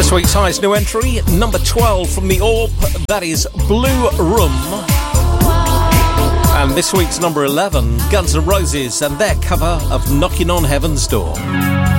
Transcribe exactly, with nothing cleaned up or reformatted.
This week's highest new entry, number twelve from the A W P, that is Blue Room. And this week's number eleven, Guns N' Roses and their cover of Knocking on Heaven's Door.